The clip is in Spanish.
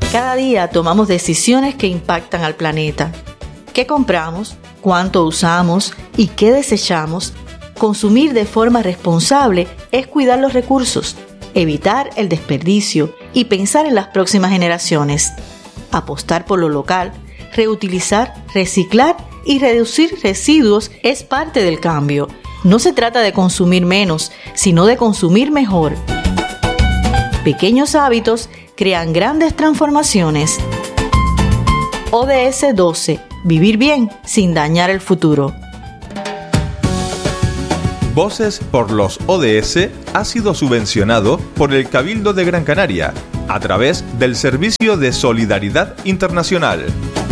Cada día tomamos decisiones que impactan al planeta. ¿Qué compramos? ¿Cuánto usamos? ¿Y qué desechamos? Consumir de forma responsable es cuidar los recursos, evitar el desperdicio y pensar en las próximas generaciones. Apostar por lo local, reutilizar, reciclar y reducir residuos es parte del cambio. No se trata de consumir menos, sino de consumir mejor. Pequeños hábitos crean grandes transformaciones. ODS 12. Vivir bien sin dañar el futuro. Voces por los ODS ha sido subvencionado por el Cabildo de Gran Canaria a través del Servicio de Solidaridad Internacional.